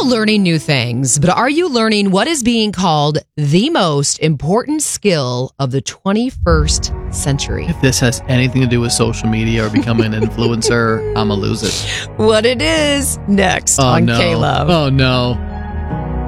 learning new things, but are you learning what is being called the most important skill of the 21st century? If this has anything to do with social media or becoming an influencer, I'm going to lose it. What it is next on no. K-Love. Oh, no.